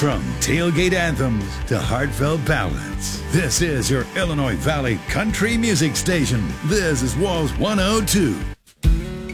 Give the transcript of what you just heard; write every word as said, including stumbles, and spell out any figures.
From tailgate anthems to heartfelt ballads, this is your Illinois Valley country music station. This is Walls one oh two.